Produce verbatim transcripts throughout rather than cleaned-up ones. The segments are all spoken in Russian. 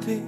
комнаты.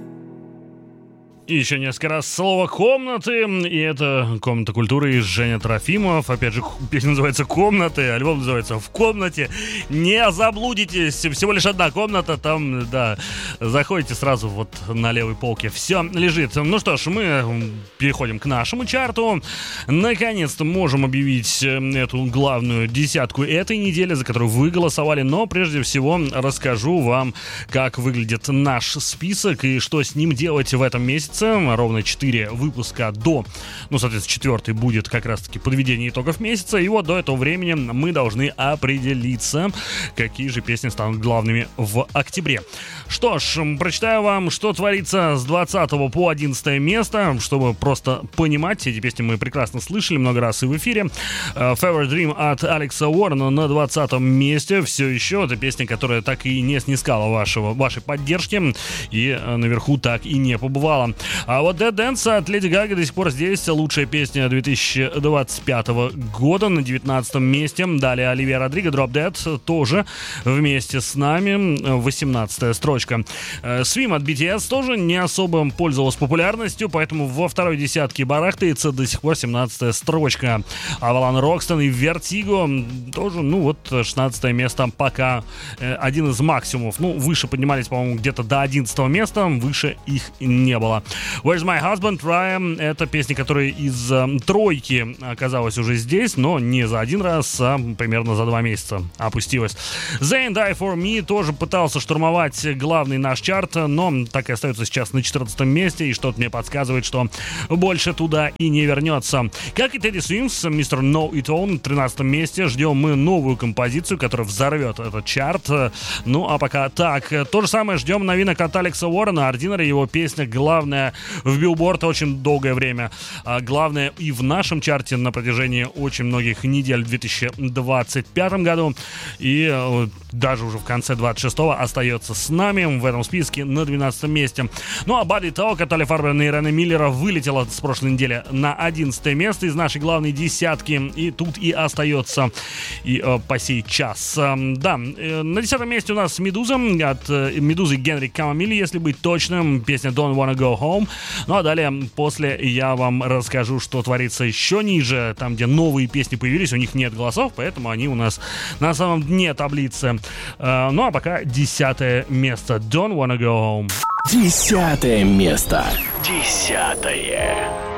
И еще несколько раз слово «комнаты», и это «Комната культуры» и Женя Трофимов. Опять же, песня называется «Комнаты», альбом называется «В комнате». Не заблудитесь, всего лишь одна комната, там, да, заходите сразу вот на левой полке, все лежит. Ну что ж, мы переходим к нашему чарту. Наконец-то можем объявить эту главную десятку этой недели, за которую вы голосовали, но прежде всего расскажу вам, как выглядит наш список и что с ним делать в этом месяце. Ровно четыре выпуска до, ну, соответственно, четвертый будет как раз-таки подведение итогов месяца. И вот до этого времени мы должны определиться, какие же песни станут главными в октябре. Что ж, прочитаю вам, что творится с двадцатого по одиннадцатое место, чтобы просто понимать. Эти песни мы прекрасно слышали много раз и в эфире. Fever Dream от Алекса Уоррена на двадцатом месте. Все еще это песня, которая так и не снискала вашего, вашей поддержки и наверху так и не побывала. А вот Dead Dance от Леди Гаги до сих пор здесь. Лучшая песня две тысячи двадцать пятого года на девятнадцатом месте. Далее Оливия Родриго, Drop Dead, тоже вместе с нами. восемнадцатая строчка. Swim от би ти эс тоже не особо пользовалась популярностью, поэтому во второй десятке барахтается до сих пор семнадцатая строчка. Авалан Рокстон и Vertigo тоже, ну вот, шестнадцатое место пока один из максимумов. Ну, выше поднимались, по-моему, где-то до одиннадцатого места, выше их не было. Where's My Husband, Ryan, это песня, которая из э, тройки оказалась уже здесь, но не за один раз, а примерно за два месяца опустилась. Zayn Die For Me тоже пытался штурмовать главный наш чарт, но так и остается сейчас на четырнадцатом месте, и что-то мне подсказывает, что больше туда и не вернется. Как и Teddy Swims, мистер Know It All на тринадцатом месте. Ждем мы новую композицию, которая взорвет этот чарт. Ну, а пока так. То же самое ждем новинок от Алекса Уоррена, Ordinary, его песня главное в Billboard очень долгое время. А главное и в нашем чарте на протяжении очень многих недель в две тысячи двадцать пятом году. И э, даже уже в конце двадцать шестого остается с нами в этом списке на двенадцатом месте. Ну а Body Talk от Али Фарбена и Ирена Миллера вылетела с прошлой недели на одиннадцатое место из нашей главной десятки. И тут и остается и э, по сей час. Э, да, э, на десятом месте у нас Медуза от э, Медузы Генри Камамилли, если быть точным. Песня Don't Wanna Go Home. Ну а далее, после я вам расскажу, что творится еще ниже, там, где новые песни появились, у них нет голосов, поэтому они у нас на самом дне таблицы. Uh, ну а пока десятое место. Don't Wanna Go Home. Десятое место. Десятое.